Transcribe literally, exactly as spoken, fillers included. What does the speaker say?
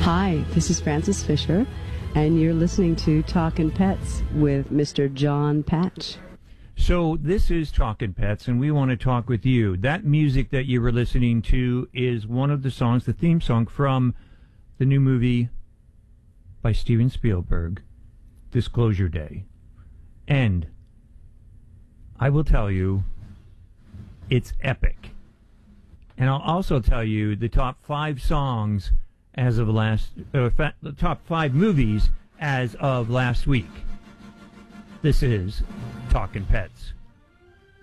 Hi, this is Frances Fisher, and you're listening to Talkin' Pets with Mister John Patch. So this is Talkin' Pets, and we want to talk with you. That music that you were listening to is one of the songs, the theme song from the new movie by Steven Spielberg, Disclosure Day. And I will tell you, it's epic. And I'll also tell you the top five songs as of last, uh, fa- the top five movies as of last week. This is Talkin' Pets.